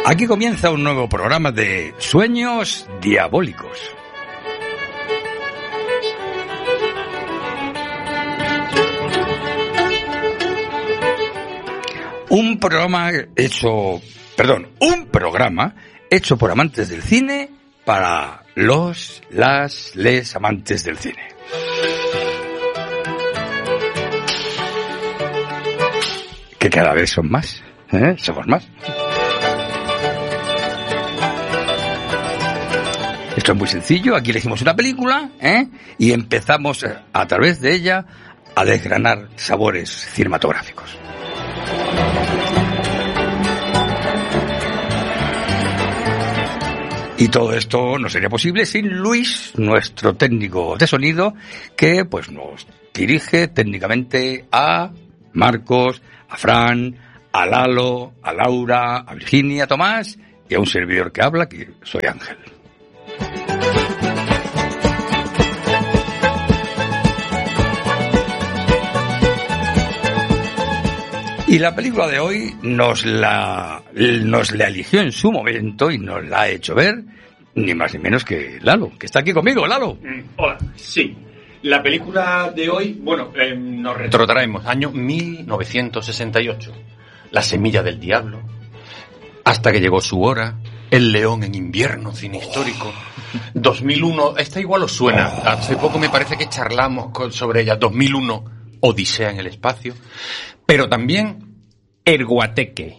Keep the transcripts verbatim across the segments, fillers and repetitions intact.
Aquí comienza un nuevo programa de Sueños Diabólicos. Un programa hecho, perdón, un programa hecho por amantes del cine para los, las, les amantes del cine. Que cada vez son más, ¿eh? Somos más. Esto es muy sencillo, aquí elegimos una película, ¿eh? Y empezamos a través de ella a desgranar sabores cinematográficos. Y todo esto no sería posible sin Luis, nuestro técnico de sonido, que pues nos dirige técnicamente a Marcos, a Fran, a Lalo, a Laura, a Virginia, a Tomás y a un servidor que habla, que soy Ángel. Y la película de hoy nos la, nos la eligió en su momento y nos la ha hecho ver ni más ni menos que Lalo, que está aquí conmigo. Lalo. Mm, hola, sí. La película de hoy, bueno, eh, nos retrotraemos, año mil novecientos sesenta y ocho. La semilla del diablo, Hasta que llegó su hora, El león en invierno, cine histórico. dos mil uno, esta igual os suena. Hace poco me parece que charlamos con, sobre ella. dos mil uno, Odisea en el espacio. Pero también El Guateque.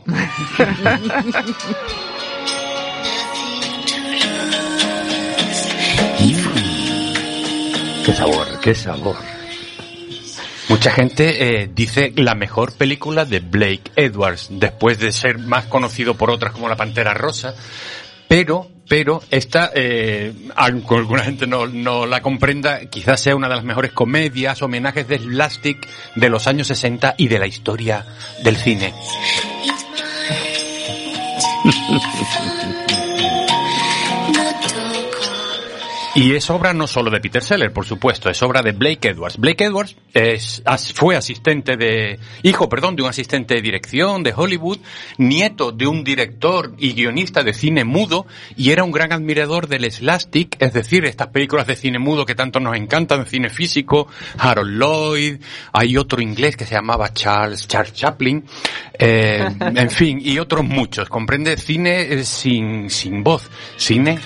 Qué sabor, qué sabor. Mucha gente eh, dice la mejor película de Blake Edwards, después de ser más conocido por otras como La Pantera Rosa. Pero, pero, esta, eh, aunque alguna gente no, no la comprenda, quizás sea una de las mejores comedias, homenajes de slapstick de los años sesenta y de la historia del cine. Y es obra no solo de Peter Sellers, por supuesto, es obra de Blake Edwards. Blake Edwards es, fue asistente de, hijo, perdón, de un asistente de dirección de Hollywood, nieto de un director y guionista de cine mudo, y era un gran admirador del slapstick, es decir, estas películas de cine mudo que tanto nos encantan, cine físico, Harold Lloyd, hay otro inglés que se llamaba Charles, Charles Chaplin, eh, en fin, y otros muchos, comprende, cine sin, sin voz, cine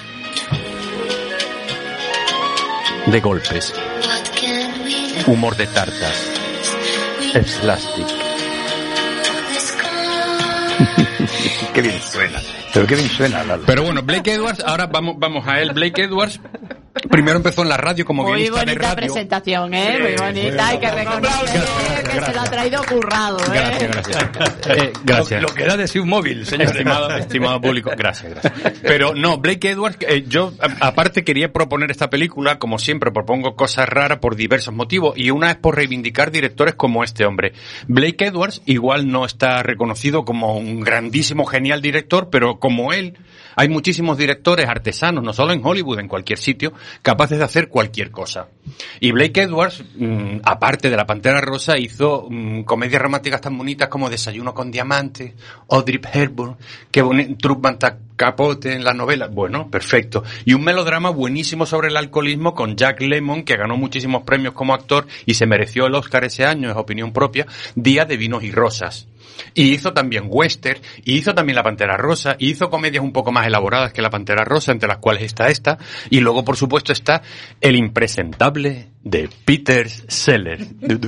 de golpes, humor de tartas, slapstick. Qué bien suena, pero qué bien suena, Lalo. Pero bueno, Blake Edwards, ahora vamos vamos a él. Blake Edwards primero empezó en la radio como muy guionista de radio. Muy bonita presentación, ¿eh? Sí, muy bonita, muy hay que reconocer que gracias. Se lo ha traído currado, ¿eh? Gracias, gracias. Eh, gracias. Lo, lo que da de sí un móvil, señor. Estimado, estimado público, gracias, gracias. Pero no, Blake Edwards, eh, yo a, aparte quería proponer esta película, como siempre propongo cosas raras por diversos motivos, y una es por reivindicar directores como este hombre. Blake Edwards igual no está reconocido como un grandísimo, genial director, pero como él, hay muchísimos directores artesanos, no solo en Hollywood, en cualquier sitio, capaces de hacer cualquier cosa. Y Blake Edwards, mmm, aparte de La Pantera Rosa, hizo mmm, comedias románticas tan bonitas como Desayuno con Diamantes, Audrey Hepburn, que Truman Capote en la novela. Bueno, perfecto. Y un melodrama buenísimo sobre el alcoholismo con Jack Lemmon, que ganó muchísimos premios como actor y se mereció el Oscar ese año, es opinión propia, Día de Vinos y Rosas. Y hizo también western, y hizo también La Pantera Rosa, y hizo comedias un poco más elaboradas que La Pantera Rosa, entre las cuales está esta, y luego por supuesto está El impresentable de Peter Sellers.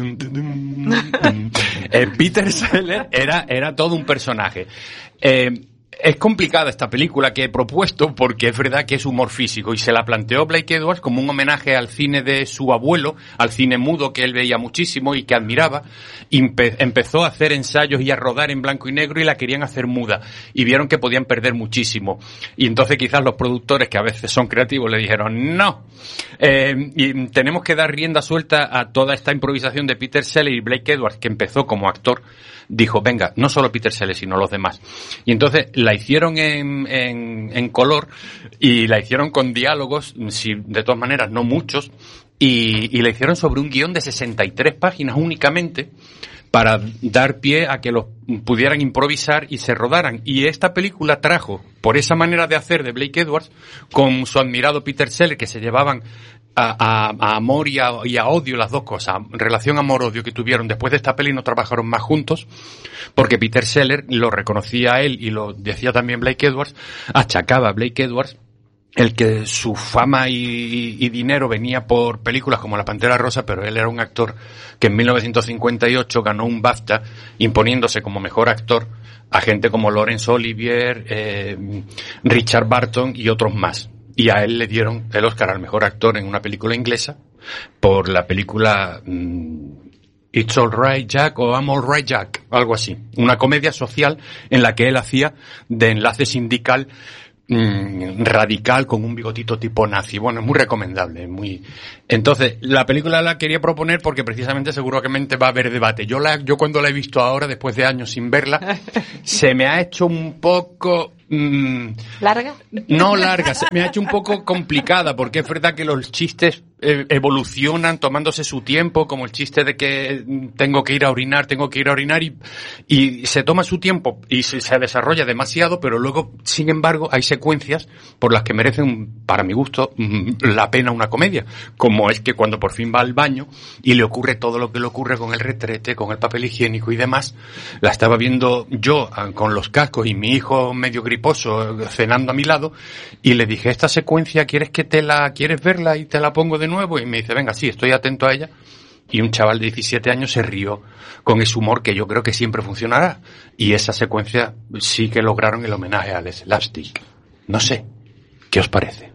eh, Peter Sellers era, era todo un personaje. Eh, Es complicada esta película que he propuesto porque es verdad que es humor físico y se la planteó Blake Edwards como un homenaje al cine de su abuelo, al cine mudo que él veía muchísimo y que admiraba. Impe- empezó a hacer ensayos y a rodar en blanco y negro y la querían hacer muda y vieron que podían perder muchísimo. Y entonces quizás los productores, que a veces son creativos, le dijeron no. Eh, y tenemos que dar rienda suelta a toda esta improvisación de Peter Sellers y Blake Edwards, que empezó como actor. Dijo, venga, no solo Peter Sellers, sino los demás. Y entonces la hicieron en, en, en color y la hicieron con diálogos, si, de todas maneras, no muchos, y, y la hicieron sobre un guión de sesenta y tres páginas únicamente, para dar pie a que los pudieran improvisar y se rodaran. Y esta película trajo, por esa manera de hacer de Blake Edwards, con su admirado Peter Sellers, que se llevaban a, a, a amor y a, y a odio, las dos cosas, relación amor-odio que tuvieron. Después de esta peli no trabajaron más juntos, porque Peter Sellers lo reconocía a él, y lo decía también Blake Edwards, achacaba a Blake Edwards el que su fama y, y, y dinero venía por películas como La Pantera Rosa, pero él era un actor que en mil novecientos cincuenta y ocho ganó un BAFTA imponiéndose como mejor actor a gente como Laurence Olivier, eh, Richard Barton y otros más. Y a él le dieron el Oscar al mejor actor en una película inglesa por la película mmm, It's All Right Jack o I'm All Right Jack, algo así. Una comedia social en la que él hacía de enlace sindical radical con un bigotito tipo nazi. Bueno, es muy recomendable, muy. Entonces, la película la quería proponer porque precisamente seguramente va a haber debate. Yo la, yo cuando la he visto ahora, después de años sin verla, se me ha hecho un poco mmm, ¿larga? No larga, se me ha hecho un poco complicada, porque es verdad que los chistes eh, evolucionan tomándose su tiempo, como el chiste de que tengo que ir a orinar, tengo que ir a orinar, y, y se toma su tiempo y se, se desarrolla demasiado, pero luego, sin embargo, hay secuencias por las que merecen, para mi gusto, la pena una comedia, como es que cuando por fin va al baño y le ocurre todo lo que le ocurre con el retrete, con el papel higiénico y demás. La estaba viendo yo con los cascos y mi hijo medio griposo cenando a mi lado, y le dije, esta secuencia, ¿quieres que te la, quieres verla y te la pongo de nuevo? Y me dice, venga, sí, estoy atento a ella. Y un chaval de diecisiete años se rió con ese humor que yo creo que siempre funcionará. Y esa secuencia sí que lograron el homenaje al slapstick. No sé, ¿qué os parece?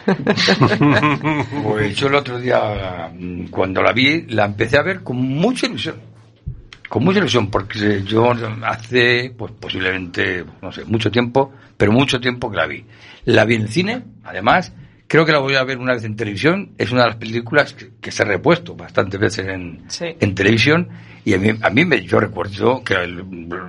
Pues yo el otro día, cuando la vi, la empecé a ver con mucha ilusión. Con mucha ilusión, porque yo hace, pues posiblemente, no sé, mucho tiempo, pero mucho tiempo que la vi. La vi en el cine, además, creo que la voy a ver una vez en televisión. Es una de las películas que, que se ha repuesto bastantes veces en, sí. en televisión, y a mí, a mí me, yo recuerdo que el,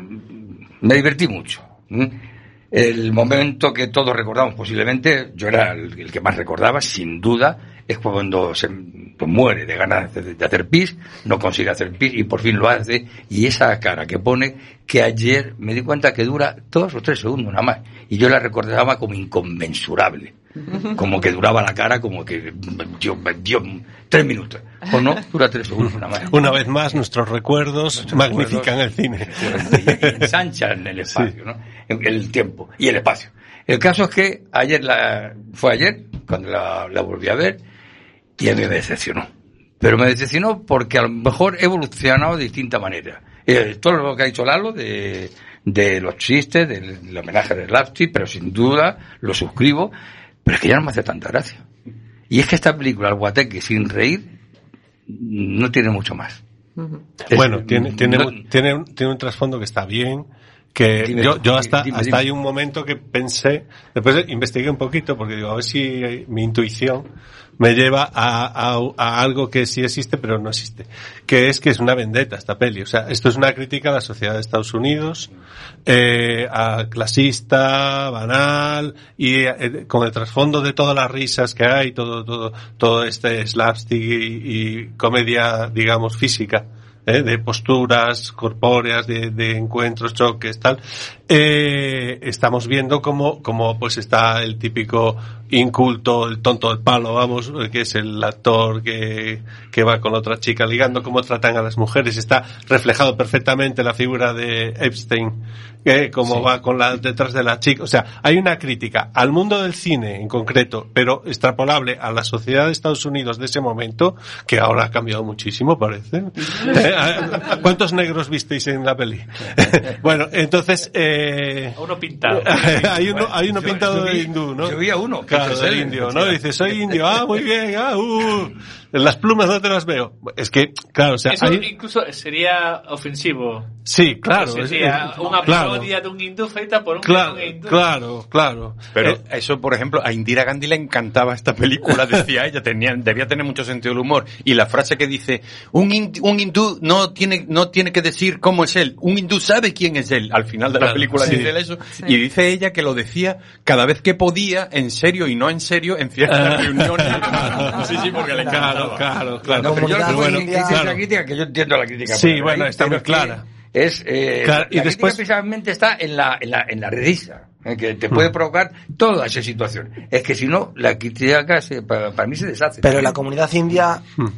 me divertí mucho. ¿Mm? El momento que todos recordamos posiblemente, yo era el, el que más recordaba, sin duda, es cuando se pues, muere de ganas de, de hacer pis, no consigue hacer pis y por fin lo hace, y esa cara que pone, que ayer me di cuenta que dura dos o tres segundos nada más, y yo la recordaba como inconmensurable, como que duraba la cara como que yo, yo tres minutos, o no, dura tres segundos nada más. Una vez más nuestros recuerdos nuestros magnifican recuerdos, el cine y, y ensanchan el espacio, sí. ¿no? El tiempo y el espacio. El caso es que ayer la, fue ayer cuando la, la volví a ver, y a mí me decepcionó. Pero me decepcionó porque a lo mejor he evolucionado de distinta manera. Eh, todo lo que ha dicho Lalo de, de los chistes, del, del homenaje del slapstick, pero sin duda lo suscribo, pero es que ya no me hace tanta gracia. Y es que esta película, El Guateque sin reír, no tiene mucho más. Uh-huh. Es, bueno, tiene, tiene, no, un, tiene, un, tiene un trasfondo que está bien. Que dime, yo, yo hasta, dime, hasta dime. Hay un momento que pensé, después investigué un poquito porque digo, a ver si mi intuición me lleva a, a, a algo que sí existe pero no existe, que es que es una vendetta esta peli. O sea, esto es una crítica a la sociedad de Estados Unidos, eh, a clasista, banal, y eh, con el trasfondo de todas las risas que hay, todo, todo, todo este slapstick y, y comedia, digamos, física. ¿Eh? De posturas corpóreas, de, de encuentros, choques, tal, eh, estamos viendo como, como pues está el típico inculto, el tonto del palo, vamos, que es el actor que, que va con otra chica ligando, cómo tratan a las mujeres. Está reflejado perfectamente la figura de Epstein, eh, cómo sí. va con la, detrás de la chica. O sea, hay una crítica al mundo del cine en concreto, pero extrapolable a la sociedad de Estados Unidos de ese momento, que ahora ha cambiado muchísimo, parece. ¿Eh? ¿Cuántos negros visteis en la peli? Bueno, entonces, eh, uno pintado. hay uno, hay uno pintado yo, yo vi, de hindú, ¿no? Yo vi a uno. Claro, de indio, ¿no? Dice, soy indio, ah, muy bien, ah, uh, las plumas no te las veo. Es que, claro, o sea, eso hay... incluso sería ofensivo. Sí, claro. Sería es, una parodia claro. de un hindú feita por un claro, hindú. Claro, claro. Pero eh, eso, por ejemplo, a Indira Gandhi le encantaba esta película, decía ella, tenía, debía tener mucho sentido del humor. Y la frase que dice, un, ind, un hindú no tiene, no tiene que decir cómo es él, un hindú sabe quién es él. Al final de la claro, película sí. dice eso. Sí. Y dice ella que lo decía cada vez que podía, en serio, serio y no en serio en ciertas reuniones. Sí, sí, porque le Claro, encantaba. claro, claro. No, pero yo, Comunidad bueno, india- esa es la crítica, que yo entiendo la crítica. Sí, por ahí, bueno, está pero muy clara. que Es, eh, Claro, y la después- crítica precisamente está en la, en la, en la risa, eh, que te puede provocar toda esa situación. Es que si no, la crítica se, para, para mí se deshace. Pero la comunidad india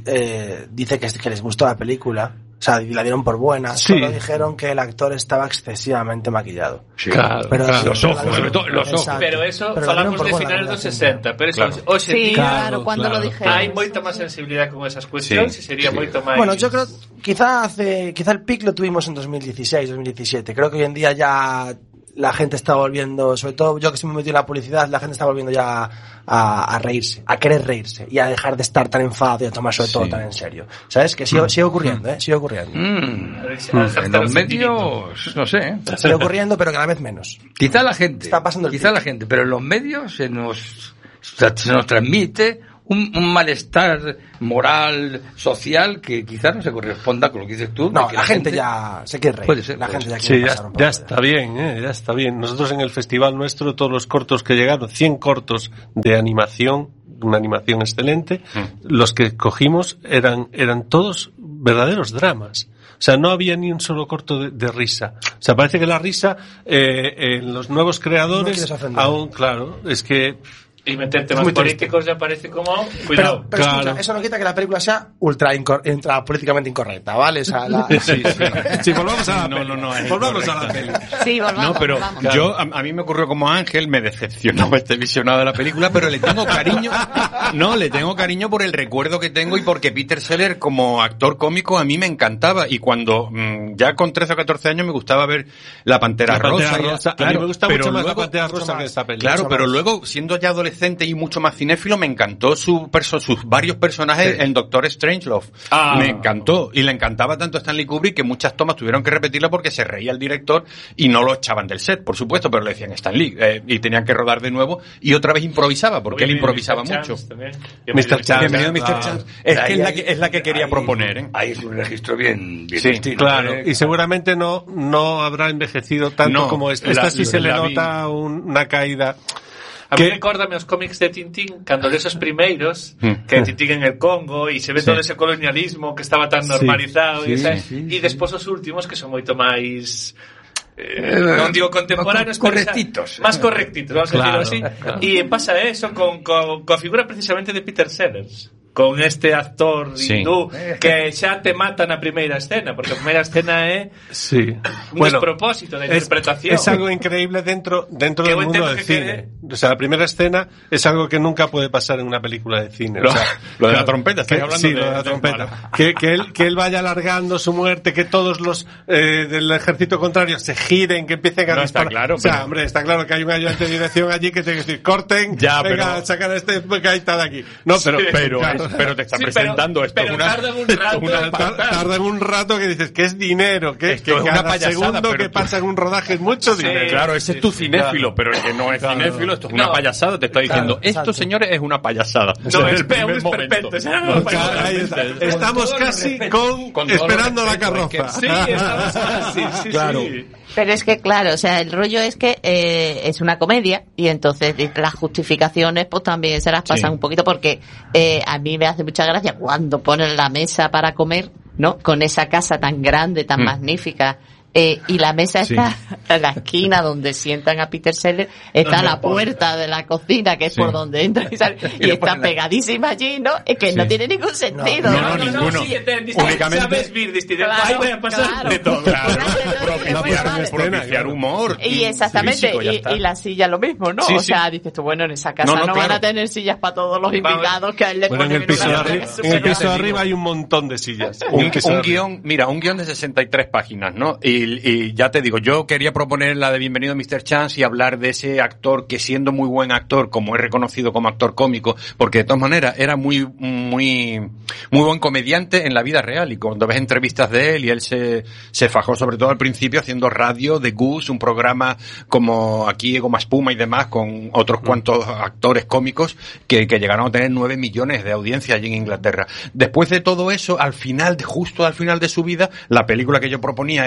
eh, dice que, que les gustó la película, o sea, y la dieron por buena. Sí. Solo dijeron que el actor estaba excesivamente maquillado. Sí. Claro, Pero claro. Los ojos, sobre todo los ojos. Exacto. Pero eso Pero la falamos dieron por de buena finales la dos comunidad sesenta, pero eso Claro. hoxe en Sí, día claro, cuando claro. lo dijeron. hai moita máis sensibilidade con esas cuestións Sí, e sería sí. moito máis... Bueno, yo creo, quizá hace, quizá el pic lo tuvimos en dos mil dieciséis, dos mil diecisiete. Creo que hoy en día ya la gente está volviendo, sobre todo yo que estoy muy metido en la publicidad, la gente está volviendo ya a, a reírse, a querer reírse y a dejar de estar tan enfadado y a tomar sobre todo Sí. tan en serio. ¿Sabes? Que sigue, sigue ocurriendo, ¿eh? Sigue ocurriendo. Mm. Hasta En los los medios, no sé, ¿eh? Sigue ocurriendo, pero cada vez menos. Quizá la gente, Está pasando el quizá pico. la gente, pero en los medios se nos, se nos transmite un, un malestar moral, social, que quizá no se corresponda con lo que dices tú. No, de que la gente ya se quiere reír. Puede ser, la puede gente ya Sí, quiere ya, pasar un poco ya de- está bien, ¿eh? Ya está bien. Nosotros en el festival nuestro, todos los cortos que llegaron, cien cortos de animación, una animación excelente, los que cogimos eran, eran todos verdaderos dramas. O sea, no había ni un solo corto de, de risa. O sea, parece que la risa, eh, en los nuevos No creadores, quieres ofender. aún, claro, es que... Y meter Es temas muy triste. políticos ya parece como... Pero, Cuidado. pero Claro. escucha, eso no quita que la película sea ultra, incor- ultra políticamente incorrecta, ¿vale? O sea, la... Sí, sí. Sí, volvamos a la No, peli. no, no, es volvamos a la peli. incorrecta. Sí, volvamos. No, pero volvamos. yo, a, a mí me ocurrió como Ángel, me decepcionó este visionado de la película, pero le tengo cariño, no, le tengo cariño por el recuerdo que tengo y porque Peter Sellers como actor cómico a mí me encantaba y cuando mm, ya con trece o catorce años me gustaba ver La Pantera, La Pantera Rosa. y- Rosa. A mí claro, me gusta pero mucho más luego- La Pantera mucho Rosa más. que esta peli. Claro, Mucho pero más. luego, siendo ya adolescente y mucho más cinéfilo, me encantó su perso sus varios personajes en Doctor Strangelove. Ah. Me encantó. Y le encantaba tanto a Stanley Kubrick que muchas tomas tuvieron que repetirlo porque se reía el director y no lo echaban del set, por supuesto, pero le decían Stanley eh, y tenían que rodar de nuevo y otra vez improvisaba, porque él improvisaba mucho. mister Chance. Bienvenido, mister Ah. Chance. Es que Ahí es la hay- que, es la que quería ahí- proponer, ¿eh? Ahí es un registro bien, bien Sí, distinto, Claro, ¿eh? y seguramente no, no habrá envejecido tanto No, como esta. la- Esta sí se le la vi. nota un- una caída. A mí que- recórdame os cómics de Tintín, cando esos primeiros, Mm. que Tintín en el Congo, e se ve Sí. todo ese colonialismo que estaba tan Sí, normalizado, sí, e, esa, sí, e despois os últimos que son moito máis... Eh, Eh, non digo contemporáneos, pero esa- correctitos. Más correctitos, vamos Claro, a decirlo así. claro. Y pasa eso con, con, con figura precisamente de Peter Sellers. Con este actor Sí. hindú que xa te mata na primeira escena, porque a primeira escena é Sí. un despropósito de es, interpretación. es algo increíble dentro, dentro Que del eu mundo entendo del que cine. O sea, la primera escena es algo que nunca puede pasar en una película de cine. Lo- o sea, lo de la claro, trompeta, estáis que- hablando sí, de- lo de la de- trompeta. vale. Que, que, él, que él vaya alargando su muerte, que todos los eh, del ejército contrario se giren, que empiecen a No, está disparar. claro, O sea, pero- hombre, está claro que hay un ayudante de dirección allí que tiene que decir, corten, Ya, venga, pero- sacan a este gaita de aquí. No, pero, Sí, Pero, claro. es- pero te está Sí, pero- presentando esto. pero es una, tardan un rato una- en Tar- Tardan un rato que dices que es dinero, que, Esto que es una cada payasada, segundo pero que tú- pasa en un rodaje es mucho Sí. dinero. Claro, ese es tu Sí, sí, cinéfilo, pero el que no es Claro. cinéfilo, esto es una No. payasada, te está diciendo, Claro, esto, exacto. señores, es una payasada. No, Desde es el peor, primer es momento. perfecto. Ya no, No, pues, claro, Ahí está. Con Estamos todo el casi respeto. con, Con todo el esperando la respeto, es que- carroza. Sí, estamos casi, sí, Claro. sí. Pero es que, claro, o sea, el rollo es que eh, es una comedia y entonces las justificaciones pues también se las pasan Sí. un poquito porque eh, a mí me hace mucha gracia cuando ponen la mesa para comer, ¿no? Con esa casa tan grande, tan Mm. magnífica. Eh, y la mesa Sí. está en la esquina donde sientan a Peter Sellers, está a la puerta de la cocina, que es Sí. por donde entra y sale, y está pegadísima allí, ¿no? Es que no Sí. tiene ningún sentido. No, no, ninguno. sí, te- te- Únicamente- sabes vir, diste, Claro, ahí voy a pasar claro. de todo. Claro, Claro, propiciar, vale. propiciar humor. Y exactamente, físico, ya y, está. y la silla lo mismo, ¿no? Sí, o sí. sea, dices tú, bueno, en esa casa No, no, no, van claro. a tener sillas para todos los invitados que a él le Bueno, en ponen el piso de una arriba, mesa en el súper piso de grande. arriba hay un montón de sillas. En Un, el piso de un arriba. guión, mira, un guión de sesenta y tres páginas, ¿no? Y, y ya te digo, yo quería proponer la de Bienvenido mister Chance y hablar de ese actor que siendo muy buen actor, como es reconocido como actor cómico, porque de todas maneras era muy, muy, muy buen comediante en la vida real y cuando ves entrevistas de él y él se, se fajó sobre todo al principio haciendo radio de Goose, un programa como aquí, Goma Espuma y demás, con otros cuantos actores cómicos que, que llegaron a tener nueve millones de audiencia allí en Inglaterra. Después de todo eso, al final, justo al final de su vida, la película que yo proponía era precisamente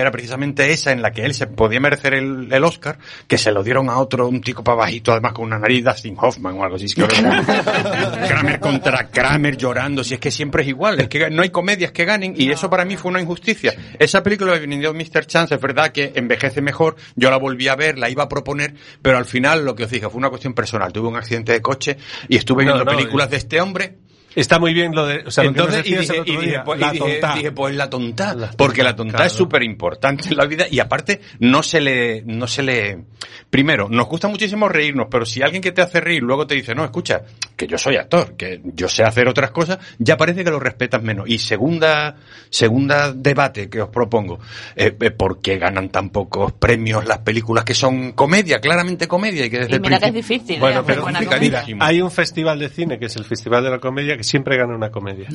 precisamente esa en la que él se podía merecer el, el Oscar, que se lo dieron a otro, un tico para bajito, además con una nariz, Dustin Hoffman o algo así. Es que Kramer contra Kramer llorando, si es que siempre es igual, es que no hay comedias que ganen, y eso para mí fue una injusticia. Esa película de Bienvenido míster Chance, es verdad que envejece mejor, yo la volví a ver, la iba a proponer, pero al final, lo que os dije, fue una cuestión personal. Tuve un accidente de coche y estuve viendo no, no, películas eh. de este hombre. Está muy bien lo de... O sea, entonces, y dije, y dije, pues, la dije, dije, pues la tonta, la porque la tonta claro. es súper importante en la vida, y aparte no se le, no se le, primero, nos gusta muchísimo reírnos, pero si alguien que te hace reír luego te dice, no, escucha, que yo soy actor, que yo sé hacer otras cosas, ya parece que lo respetas menos. Y segunda, segunda debate que os propongo, eh, ¿por qué ganan tan pocos premios las películas que son comedia, claramente comedia? Y que desde y mira el que es difícil. Bueno, pero mira, hay un festival de cine que es el Festival de la Comedia que siempre gana una comedia.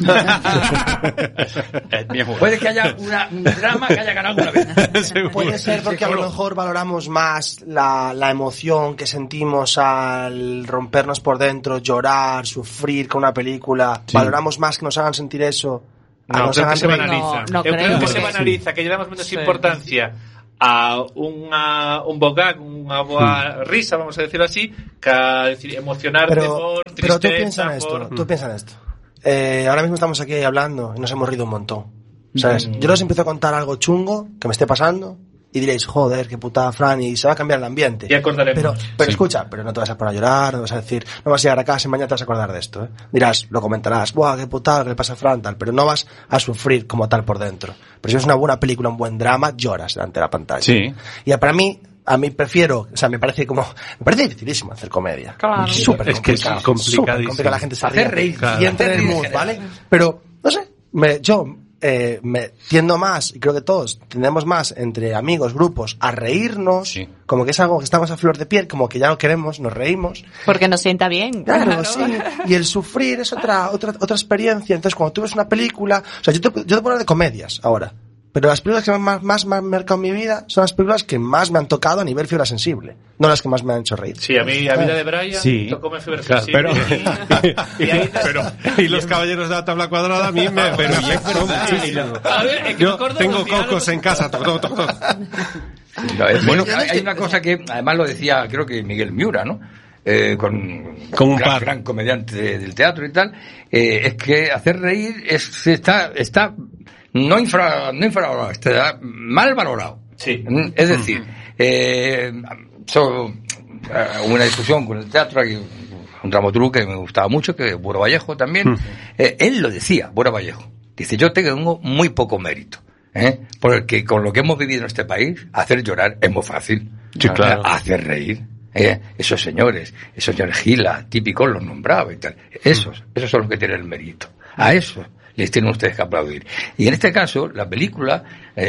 Puede que haya una, un drama que haya ganado una vez. Puede ser porque a lo mejor valoramos más la, la emoción que sentimos al rompernos por dentro, llorar, sufrir con una película. Sí. Valoramos más que nos hagan sentir eso. No, nos creo hagan que se banaliza. No, no Yo creo, creo que se banaliza, sí. que le damos menos sí, importancia sí. a una, un bogag, una boa sí. risa, vamos a decirlo así, que a decir, emocionarte pero, por tristeza. Pero tú piensas en esto, por... tú piensas en esto. Eh, ahora mismo estamos aquí hablando y nos hemos rido un montón. ¿Sabes? Mm. Yo les empiezo a contar algo chungo que me esté pasando y diréis, joder, qué putada, Fran, y se va a cambiar el ambiente. Y acordaremos. Pero, pero sí. escucha, pero no te vas a poner a llorar, no vas a decir, no vas a llegar a casa y mañana te vas a acordar de esto, ¿eh? Dirás, lo comentarás, buah, qué putada, qué le pasa a Fran, tal, pero no vas a sufrir como tal por dentro. Pero si es una buena película, un buen drama, lloras delante de la pantalla. Sí. Y para mí, a mí prefiero, o sea, me parece como, me parece dificilísimo hacer comedia. Claro. Súper es que es complicadísimo. Complicado, la gente se hacer reír, claro. y entre el mood, ¿vale? Pero, no sé, me, yo, eh, me tiendo más, y creo que todos tendemos más entre amigos, grupos, a reírnos, sí. como que es algo que estamos a flor de piel, como que ya no queremos, nos reímos. Porque nos sienta bien. Claro, claro. sí. Y el sufrir es otra, otra, otra experiencia. Entonces, cuando tú ves una película, o sea, yo te, yo te puedo hablar de comedias ahora. Pero las películas que más, más me han marcado en mi vida son las películas que más me han tocado a nivel fibra sensible, no las que más me han hecho reír. Sí, a mí, a vida de Brian, sí. tocó mi fibra claro, sensible. Pero, y, y, ahí, pero, y los caballeros de la tabla cuadrada a mí me... Pero, pero, a ver, es que yo tengo cocos en casa. Todo, todo. No, es, bueno, hay, hay una cosa que además lo decía, creo que Miguel Miura, ¿no? Eh, con, con un gran, par. gran comediante del teatro y tal, eh, es que hacer reír es, está, está no, infra, no infravalorado, está mal valorado. Sí. Es decir, uh-huh. eh, so, uh, una discusión con el teatro, hay un dramaturgo que me gustaba mucho, que es Buero Vallejo también, uh-huh. eh, él lo decía, Buero Vallejo, dice, yo tengo muy poco mérito, ¿eh? Porque con lo que hemos vivido en este país, hacer llorar es muy fácil, sí, claro. hacer reír. Eh, esos señores, esos señores Gila, típicos, los nombraba y tal. Esos, esos son los que tienen el mérito. A esos les tienen ustedes que aplaudir. Y en este caso, la película,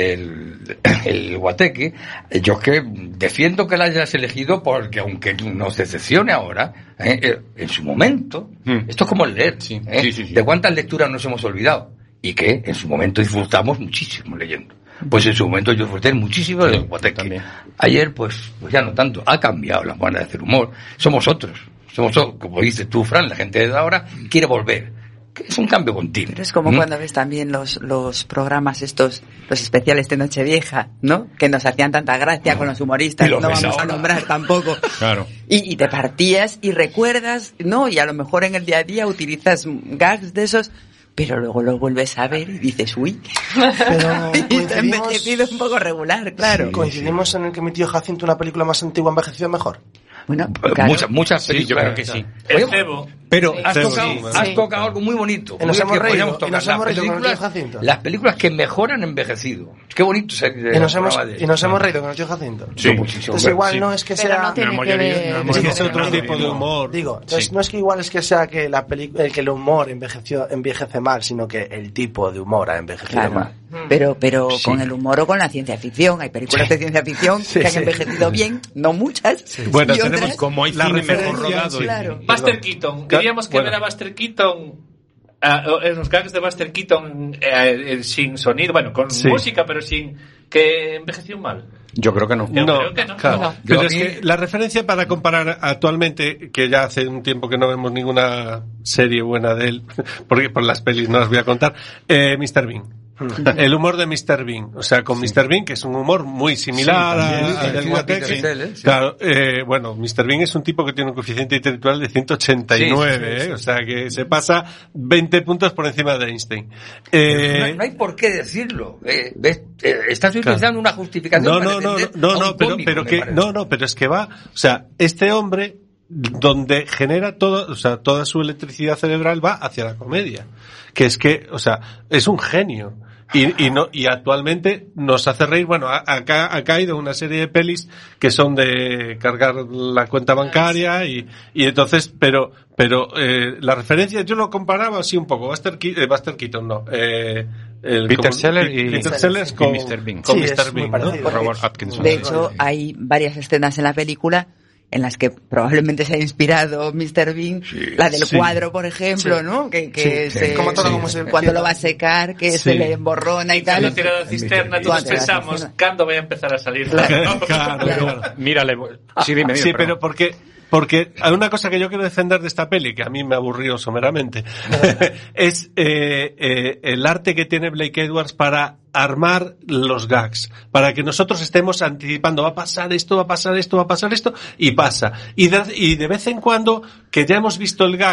el, el Guateque, yo es que defiendo que la hayas elegido porque aunque nos decepcione ahora, eh, en su momento, mm. esto es como el leer, sí, eh, sí, sí, sí. de cuántas lecturas nos hemos olvidado y que en su momento disfrutamos muchísimo leyendo. Pues en su momento yo disfruté muchísimo del Guateque. Ayer, pues, pues ya no tanto. Ha cambiado la manera de hacer humor. Somos otros. Somos, como dices tú, Fran, la gente de ahora quiere volver. Que es un cambio continuo. Pero es como ¿Mm? cuando ves también los, los programas estos, los especiales de Nochevieja, ¿no? Que nos hacían tanta gracia no. con los humoristas, no vamos ahora. a nombrar tampoco. Claro. Y, y te partías y recuerdas, ¿no? Y a lo mejor en el día a día utilizas gags de esos, pero luego lo vuelves a ver y dices, uy, pero y te ha envejecido un poco regular, claro. Sí, coincidimos en el que mi tío Jacinto, una película más antigua, envejeció mejor. Bueno, claro. muchas, muchas películas. Sí, yo creo que sí. El Cebo. Pero sí. has, Sí. tocado, Sí. has Sí. tocado algo muy bonito. Y nos hemos reído, tocar. y nos las hemos reído con el tío películas, Jacinto. las películas que mejoran envejecido. Qué bonito ser Y nos hemos, y nos hemos reído con el tío Jacinto. Sí, muchísimo. Entonces igual sí. no es que Pero sea... no tiene que ver... Es que es otro tipo de humor. Digo, entonces sí. no es que igual es que sea que la peli- el que el humor envejeció, envejece mal, sino que el tipo de humor ha envejecido Claro. mal. Pero, pero Sí. con el humor o con la ciencia ficción. Hay películas de ciencia ficción Sí, que han sí. envejecido bien, no muchas. Sí. Bueno, y tenemos otras, como hay la cine referencia, mejor rodado. sí. claro. Buster Keaton. Diríamos que Bueno. ver a Buster Keaton, uh, en los gags de Buster Keaton eh, sin sonido, bueno, con Sí. música, pero sin que envejeció mal. Yo creo que no. Yo No, creo que no. claro. No. Pero Yo es a mí- que la referencia para comparar actualmente, que ya hace un tiempo que no vemos ninguna serie buena de él, porque por las pelis no las voy a contar, eh, mister Bean. El humor de mister Bean. O sea, con sí. mister Bean, que es un humor muy similar sí, a, a del Guateque. Sí, sí. Claro, eh, bueno, mister Bean es un tipo que tiene un coeficiente intelectual de ciento ochenta y nueve, sí, sí, sí, ¿eh? O sea, que se pasa veinte puntos por encima de Einstein. Eh, no, hay, no hay por qué decirlo. Eh, ¿ves? Eh, estás utilizando claro. una justificación no, no, para no, no, no, pero, cómico, pero que, no, no, pero es que va, o sea, este hombre, donde genera todo, o sea, toda su electricidad cerebral va hacia la comedia. Que es que, o sea, es un genio. Y, y no, y actualmente nos hace reír, bueno, acá ha caído una serie de pelis que son de cargar la cuenta bancaria y, y entonces, pero, pero, eh, la referencia, yo lo comparaba así un poco, Buster, eh, Buster Keaton, no, eh, el, Peter como, Sellers y, Peter Sellers con, y mister Bean. Con sí, mister Bean, ¿no? Robert Atkinson. De hecho, hay varias escenas en la película en las que probablemente se ha inspirado mister Bean, sí, la del sí. cuadro, por ejemplo, sí. ¿no? Que, que sí, se, sí. Como todo, sí. como se cuando lo va a secar, que sí. se le emborrona y, y tal. Cuando tira la cisterna, todos pensamos, ¿cuándo voy a empezar a salir? Claro, claro, claro. Mírale. Sí, dime, dime, sí, pero porque... Porque hay una cosa que yo quiero defender de esta peli, que a mí me aburrió someramente, es eh, eh, el arte que tiene Blake Edwards para armar los gags, para que nosotros estemos anticipando, va a pasar esto, va a pasar esto, va a pasar esto, y pasa. Y de, y de vez en cuando, que ya hemos visto el gag,